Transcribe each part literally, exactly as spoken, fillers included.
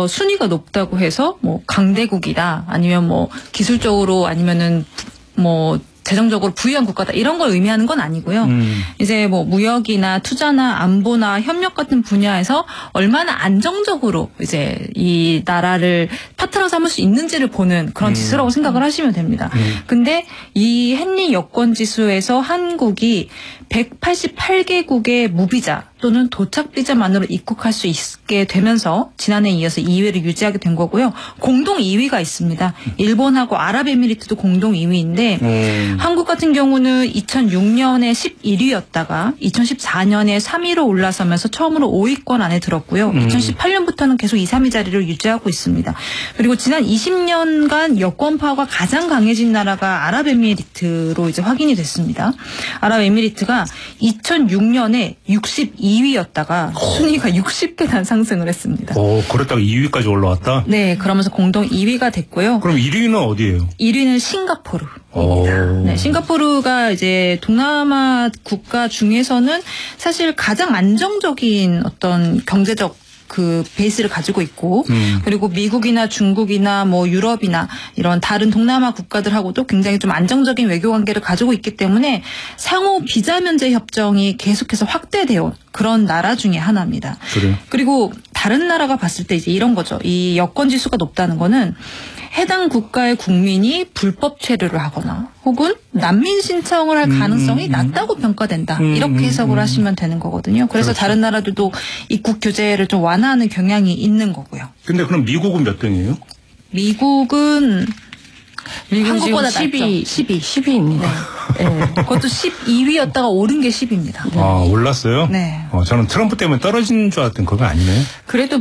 그래서 순위가 높다고 해서 뭐 강대국이다 아니면 뭐 기술적으로 아니면은 뭐 재정적으로 부유한 국가다 이런 걸 의미하는 건 아니고요. 음. 이제 뭐 무역이나 투자나 안보나 협력 같은 분야에서 얼마나 안정적으로 이제 이 나라를 파트너 삼을 수 있는지를 보는 그런 음. 지수라고 생각을 하시면 됩니다. 음. 근데 이 헨리 여권 지수에서 한국이 백팔십팔 개국의 무비자 또는 도착비자만으로 입국할 수 있게 되면서 지난해에 이어서 이 위를 유지하게 된 거고요. 공동 이 위가 있습니다. 일본하고 아랍에미리트도 공동 이 위인데 음. 한국 같은 경우는 이천육 년에 십일 위였다가 이천십사 년에 삼 위로 올라서면서 처음으로 오 위권 안에 들었고요. 음. 이천십팔 년부터는 계속 이, 삼 위 자리를 유지하고 있습니다. 그리고 지난 이십 년간 여권파가 가장 강해진 나라가 아랍에미리트로 이제 확인이 됐습니다. 아랍에미리트가 이천육 년에 육십이 위였다가 오. 순위가 육십 계단 상승을 했습니다. 오, 그랬다가 이 위까지 올라왔다? 네, 그러면서 공동 이 위가 됐고요. 그럼 일 위는 어디예요? 일 위는 싱가포르입니다. 네, 싱가포르가 이제 동남아 국가 중에서는 사실 가장 안정적인 어떤 경제적 그 베이스를 가지고 있고 음. 그리고 미국이나 중국이나 뭐 유럽이나 이런 다른 동남아 국가들하고도 굉장히 좀 안정적인 외교 관계를 가지고 있기 때문에 상호 비자 면제 협정이 계속해서 확대되어 온 그런 나라 중에 하나입니다. 그래요? 그리고 다른 나라가 봤을 때 이제 이런 거죠. 이 여권 지수가 높다는 거는 해당 국가의 국민이 불법 체류를 하거나 혹은 난민 신청을 할 가능성이 음, 음, 낮다고 평가된다. 음, 이렇게 해석을 음, 하시면 되는 거거든요. 그래서 그렇죠. 다른 나라들도 입국 규제를 좀 완화하는 경향이 있는 거고요. 근데 그럼 미국은 몇 등이에요? 미국은 미국 한국보다 십이, 십이, 십이입니다. 네. 네. 그것도 십이 위였다가 오른 게 십입니다. 네. 아, 올랐어요? 네. 어, 저는 트럼프 때문에 떨어진 줄 알았더니 그거 아니네. 그래도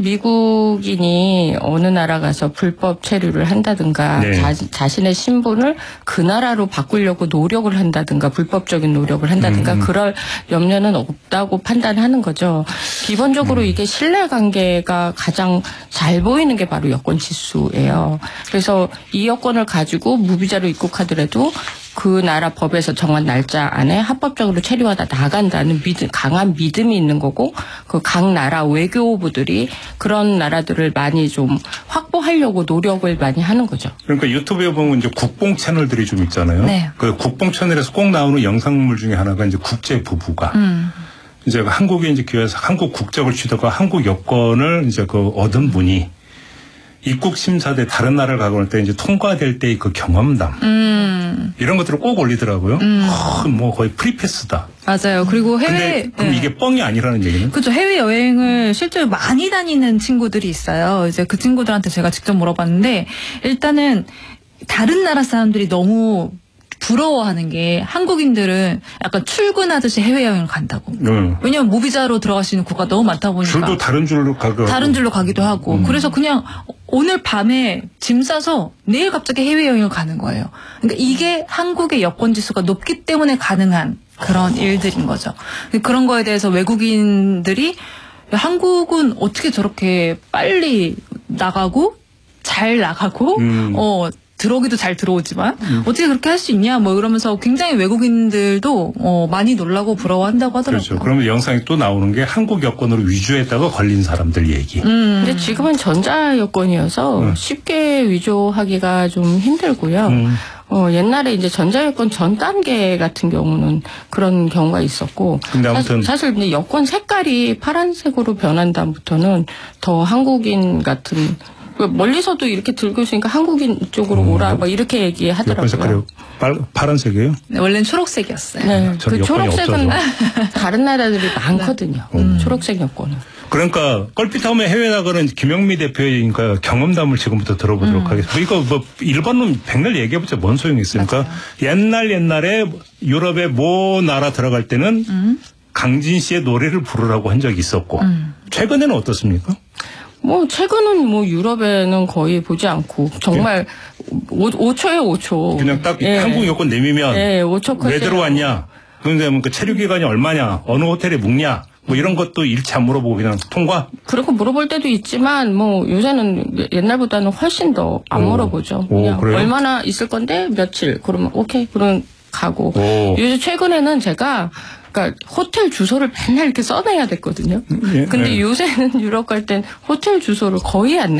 미국인이 어느 나라 가서 불법 체류를 한다든가 네. 자, 자신의 신분을 그 나라로 바꾸려고 노력을 한다든가 불법적인 노력을 한다든가 음. 그럴 염려는 없다고 판단하는 거죠. 기본적으로 음. 이게 신뢰관계가 가장 잘 보이는 게 바로 여권 지수예요. 그래서 이 여권을 가지고 무비자로 입국하더라도 그 나라 법에서 정한 날짜 안에 합법적으로 체류하다 나간다는 믿음, 강한 믿음이 있는 거고 그 각 나라 외교부들이 그런 나라들을 많이 좀 확보하려고 노력을 많이 하는 거죠. 그러니까 유튜브에 보면 이제 국뽕 채널들이 좀 있잖아요. 네. 그 국뽕 채널에서 꼭 나오는 영상물 중에 하나가 이제 국제 부부가 음. 이제 한국에 이제 기회해서 한국 국적을 취득하고 한국 여권을 이제 그 얻은 분이 입국 심사대 다른 나라를 가고 할 때 이제 통과될 때의 그 경험담 음. 이런 것들을 꼭 올리더라고요. 음. 어, 뭐 거의 프리패스다. 맞아요. 그리고 해외 근데 그럼 네. 이게 뻥이 아니라는 얘기는? 그렇죠. 해외 여행을 실제로 많이 다니는 친구들이 있어요. 이제 그 친구들한테 제가 직접 물어봤는데 일단은 다른 나라 사람들이 너무 부러워하는 게 한국인들은 약간 출근하듯이 해외여행을 간다고. 음. 왜냐하면 무비자로 들어갈 수 있는 국가 너무 많다 보니까. 줄도 다른 줄로 가고. 다른 줄로 가기도 하고. 음. 그래서 그냥 오늘 밤에 짐 싸서 내일 갑자기 해외여행을 가는 거예요. 그러니까 이게 한국의 여권 지수가 높기 때문에 가능한 그런 일들인 거죠. 그런 거에 대해서 외국인들이 한국은 어떻게 저렇게 빨리 나가고 잘 나가고 음. 어 들어오기도 잘 들어오지만 음. 어떻게 그렇게 할 수 있냐 뭐 이러면서 굉장히 외국인들도 어, 많이 놀라고 부러워한다고 하더라고요. 그렇죠. 그러면 영상이 또 나오는 게 한국 여권으로 위조했다가 걸린 사람들 얘기. 음. 근데 지금은 전자 여권이어서 음. 쉽게 위조하기가 좀 힘들고요. 음. 어, 옛날에 이제 전자여권 전 단계 같은 경우는 그런 경우가 있었고. 근데 아무튼. 사실, 사실 여권 색깔이 파란색으로 변한 다음부터는 더 한국인 같은 멀리서도 이렇게 들고 있으니까 한국인 쪽으로 오라, 음. 뭐 이렇게 얘기하더라고요. 빨, 파란색이에요? 네, 원래는 초록색이었어요. 네, 그 초록색은 다른 나라들이 많거든요. 음. 초록색 여권은. 그러니까 껄핏하면 해외 나가는 김영미 대표니까 경험담을 지금부터 들어보도록 음. 하겠습니다. 이거 뭐 일반론 백날 얘기해보자 뭔 소용이 있습니까? 맞아요. 옛날 옛날에 유럽의 모 나라 들어갈 때는 음. 강진 씨의 노래를 부르라고 한 적이 있었고 음. 최근에는 어떻습니까? 뭐 최근은 뭐 유럽에는 거의 보지 않고 정말 오 초에 오 초 그냥 딱 예. 한국 여권 내미면 예, 오 초 왜 들어왔냐? 그런데 그 체류 기간이 얼마냐? 어느 호텔에 묵냐? 뭐 이런 것도 일치 안 물어보고 그냥 통과? 그렇고 물어볼 때도 있지만 뭐 요새는 옛날보다는 훨씬 더 안 물어보죠. 오, 그냥 그래요? 얼마나 있을 건데 며칠 그러면 오케이 그럼 가고. 오. 요새 최근에는 제가 그러니까 호텔 주소를 맨날 이렇게 써내야 됐거든요. 예, 근데 예. 요새는 유럽 갈 땐 호텔 주소를 거의 안